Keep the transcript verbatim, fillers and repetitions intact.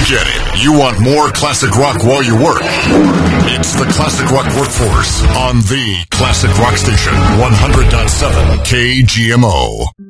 get it. You want more classic rock while you work. It's the Classic Rock Workforce on the Classic Rock Station, one hundred point seven K G M O.